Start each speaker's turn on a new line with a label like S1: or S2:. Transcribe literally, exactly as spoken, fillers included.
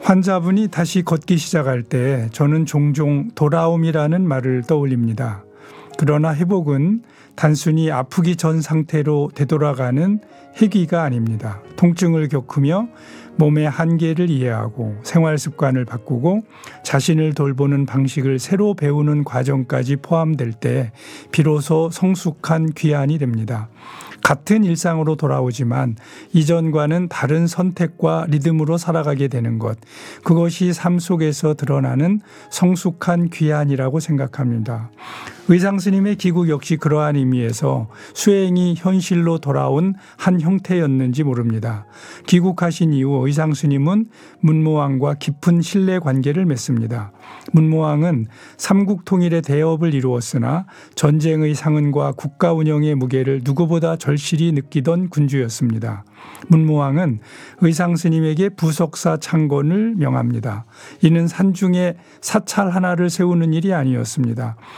S1: 환자분이 다시 걷기 시작할 때 저는 종종 돌아옴이라는 말을 떠올립니다. 그러나 회복은 단순히 아프기 전 상태로 되돌아가는 희귀가 아닙니다. 통증을 겪으며 몸의 한계를 이해하고 생활 습관을 바꾸고 자신을 돌보는 방식을 새로 배우는 과정까지 포함될 때 비로소 성숙한 귀환이 됩니다. 같은 일상으로 돌아오지만 이전과는 다른 선택과 리듬으로 살아가게 되는 것, 그것이 삶 속에서 드러나는 성숙한 귀환이라고 생각합니다. 의상 스님의 귀국 역시 그러한 의미에서 수행이 현실로 돌아온 한 형태였는지 모릅니다. 귀국하신 이후 의상 스님은 문무왕과 깊은 신뢰 관계를 맺습니다. 문무왕은 삼국 통일의 대업을 이루었으나 전쟁의 상흔과 국가 운영의 무게를 누구보다 절실히 느끼던 군주였습니다. 문무왕은 의상 스님에게 부석사 창건을 명합니다. 이는 산중에 사찰 하나를 세우는 일이 아니었습니다.